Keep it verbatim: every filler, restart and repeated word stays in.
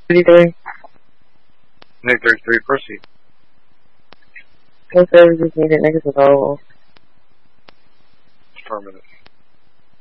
thirty-three. Nick thirty-three, proceed. No services needed, niggas is all. Affirmative.